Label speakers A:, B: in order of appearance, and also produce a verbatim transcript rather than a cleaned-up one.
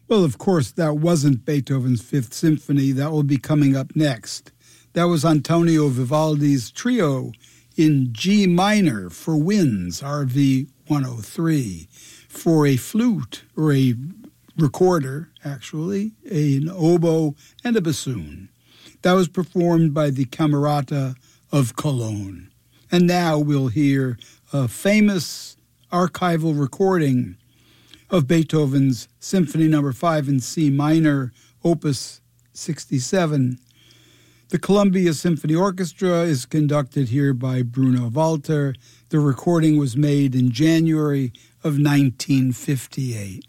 A: Well, of course, that wasn't Beethoven's Fifth Symphony. That will be coming up next. That was Antonio Vivaldi's trio in G minor for winds, R V one oh three, for a flute, or a recorder, actually, an oboe, and a bassoon. That was performed by the Camerata of Cologne. And now we'll hear a famous archival recording of Beethoven's Symphony Number five in C minor, Opus sixty-seven. The Columbia Symphony Orchestra is conducted here by Bruno Walter. The recording was made in January of nineteen fifty-eight.